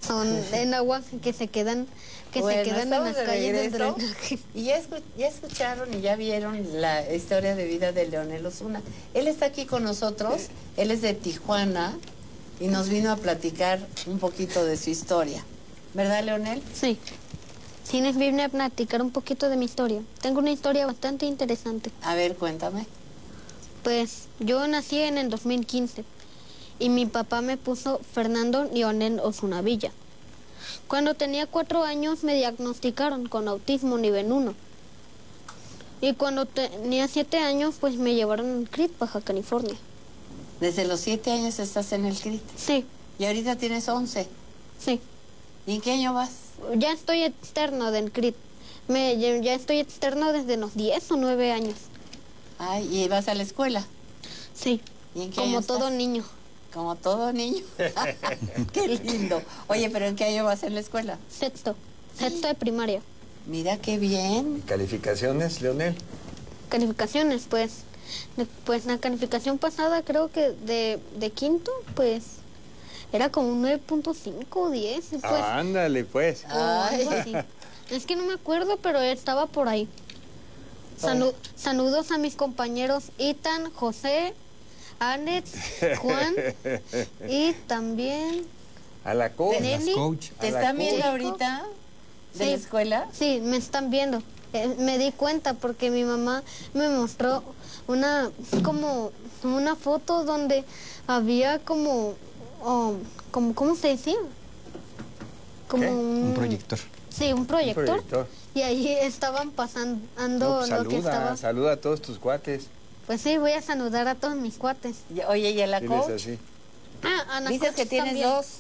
Son en agua que se quedan en las calles del drenaje. Y ya escucharon y ya vieron la historia de vida de Leonel Osuna. Él está aquí con nosotros, él es de Tijuana y nos vino a platicar un poquito de su historia. ¿Verdad, Leonel? Sí. Sí, nos vine a platicar un poquito de mi historia. Tengo una historia bastante interesante. A ver, cuéntame. Pues yo nací en el 2015 y mi papá me puso Fernando Leonel Osuna Villa. Cuando tenía 4 años me diagnosticaron con autismo nivel 1. Y cuando tenía 7 años, pues me llevaron al CRIT, Baja California. ¿Desde los 7 años estás en el CRIT? Sí. ¿Y ahorita tienes 11? Sí. ¿Y en qué año vas? Ya estoy externo del CRIT. Ya estoy externo desde los 10 o 9 años. Ay, ¿y vas a la escuela? Sí. ¿Y en qué como año todo estás? niño. Como todo niño. Qué lindo. Oye, ¿pero en qué año vas en la escuela? Sexto de primaria. Mira qué bien. ¿Calificaciones, Leonel? Calificaciones, pues la calificación pasada creo que de quinto, pues era como un 9.5 o 10. Pues, ándale, pues. Algo así. Es que no me acuerdo, pero estaba por ahí. Saludos a mis compañeros Ethan, José, Alex, Juan y también a la coach. Nelly. ¿Te están viendo ahorita de la escuela? Sí, me están viendo. Me di cuenta porque mi mamá me mostró una foto donde había como ¿cómo se decía? Como un proyector. Sí, un proyector. Y ahí estaban pasando lo que estaba. Saluda a todos tus cuates. Pues sí, voy a saludar a todos mis cuates. Oye, ¿y a la coach? Así. Ana Dices que tienes también. 2.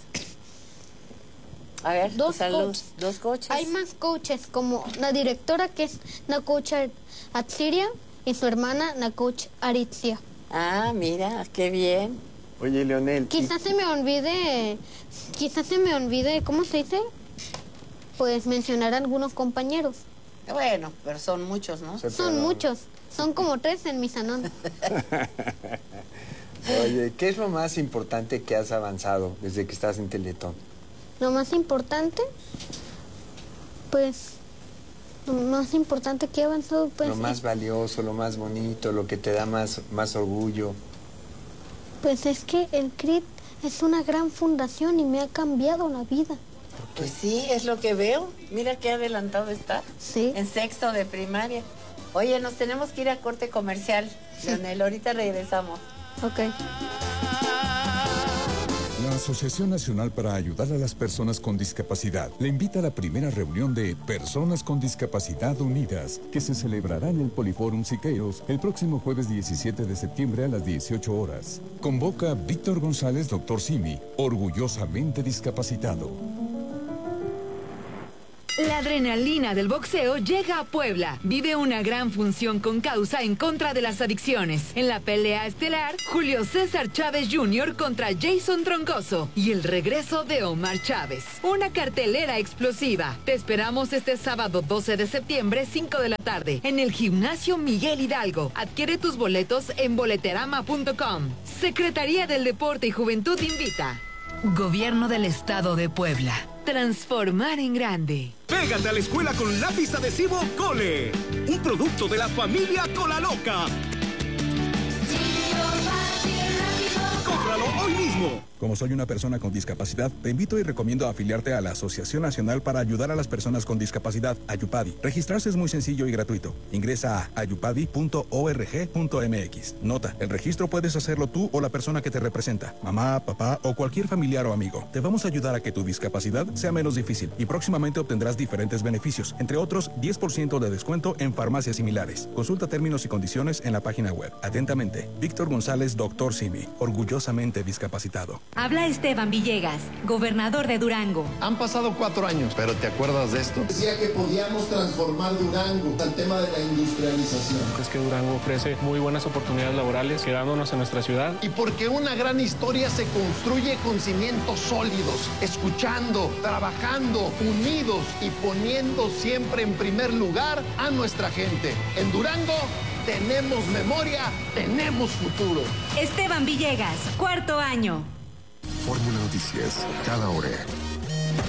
A ver, Dos coaches. Hay más coaches, como la directora, que es la coach Atsiria, y su hermana, la coach Aritzia. Ah, mira, qué bien. Oye, Leonel. Quizás se me olvide, ¿cómo se dice? Pues mencionar a algunos compañeros. Bueno, pero son muchos, ¿no? Son muchos. Son como 3 en mi salón. Oye, ¿qué es lo más importante que has avanzado desde que estás en Teletón? Lo más importante, pues, lo más importante que he avanzado, pues... Lo más valioso, lo más bonito, lo que te da más orgullo. Pues es que el CRIT es una gran fundación y me ha cambiado la vida. Pues sí, es lo que veo. Mira qué adelantado está. Sí. En 6º de primaria. Oye, nos tenemos que ir a corte comercial, Leonel. Ahorita regresamos. Ok. La Asociación Nacional para Ayudar a las Personas con Discapacidad le invita a la primera reunión de Personas con Discapacidad Unidas, que se celebrará en el Poliforum Siqueiros el próximo jueves 17 de septiembre a las 18 horas. Convoca Víctor González, Dr. Simi, orgullosamente discapacitado. La adrenalina del boxeo llega a Puebla. Vive una gran función con causa en contra de las adicciones. En la pelea estelar, Julio César Chávez Jr. contra Jason Troncoso y el regreso de Omar Chávez. Una cartelera explosiva. Te esperamos este sábado 12 de septiembre, 5 de la tarde, en el Gimnasio Miguel Hidalgo. Adquiere tus boletos en boleterama.com. Secretaría del Deporte y Juventud invita. Gobierno del Estado de Puebla. Transformar en grande. Pégate a la escuela con lápiz adhesivo Cole, un producto de la familia Cola Loca. ¡Cómpralo hoy mismo! Como soy una persona con discapacidad, te invito y recomiendo afiliarte a la Asociación Nacional para Ayudar a las Personas con Discapacidad, Ayupadi. Registrarse es muy sencillo y gratuito. Ingresa a ayupadi.org.mx. Nota, el registro puedes hacerlo tú o la persona que te representa, mamá, papá o cualquier familiar o amigo. Te vamos a ayudar a que tu discapacidad sea menos difícil y próximamente obtendrás diferentes beneficios, entre otros 10% de descuento en farmacias similares. Consulta términos y condiciones en la página web. Atentamente, Víctor González, Dr. Simi, orgullosamente discapacitado. Habla Esteban Villegas, gobernador de Durango. Han pasado 4 años, pero ¿te acuerdas de esto? Decía que podíamos transformar Durango al tema de la industrialización. Es que Durango ofrece muy buenas oportunidades laborales, quedándonos en nuestra ciudad. Y porque una gran historia se construye con cimientos sólidos, escuchando, trabajando, unidos y poniendo siempre en primer lugar a nuestra gente. En Durango tenemos memoria, tenemos futuro. Esteban Villegas, 4º año. Fórmula Noticias, cada hora.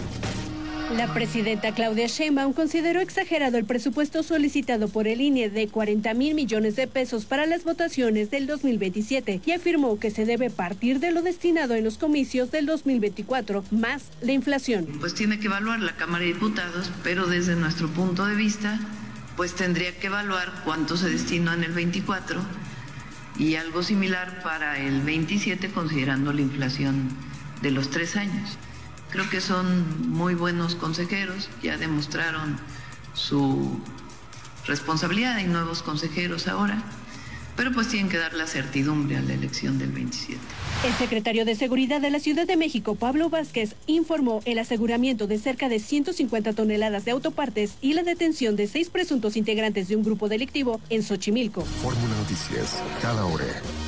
La presidenta Claudia Sheinbaum consideró exagerado el presupuesto solicitado por el INE de 40,000 millones de pesos para las votaciones del 2027 y afirmó que se debe partir de lo destinado en los comicios del 2024, más la inflación. Pues tiene que evaluar la Cámara de Diputados, pero desde nuestro punto de vista, pues tendría que evaluar cuánto se destinó en el 24 y algo similar para el 27, considerando la inflación de los 3 años. Creo que son muy buenos consejeros, ya demostraron su responsabilidad, hay nuevos consejeros ahora, pero pues tienen que dar la certidumbre a la elección del 27. El secretario de Seguridad de la Ciudad de México, Pablo Vázquez, informó el aseguramiento de cerca de 150 toneladas de autopartes y la detención de 6 presuntos integrantes de un grupo delictivo en Xochimilco. Fórmula Noticias, cada hora.